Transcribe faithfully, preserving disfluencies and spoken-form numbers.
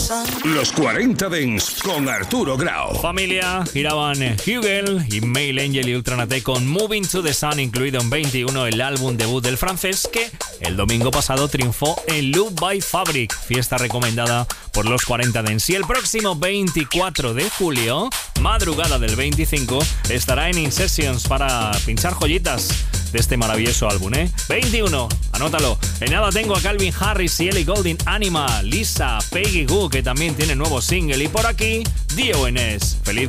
Los cuarenta Dance con Arturo Grau. Familia, giraban Hugel y Mail Angel y Ultranate con Moving to the Sun, incluido en veintiuno, el álbum debut del francés que el domingo pasado triunfó en Loop by Fabric, fiesta recomendada por los cuarenta Dance. Y el próximo veinticuatro de julio, madrugada del veinticinco, estará en In Sessions para pinchar joyitas de este maravilloso álbum, ¿eh? veintiuno, anótalo. En nada tengo a Calvin Harris y Ellie Goulding, Anima, Lisa, Peggy Goo, que también tiene nuevo single. Y por aquí, D O N S. Feliz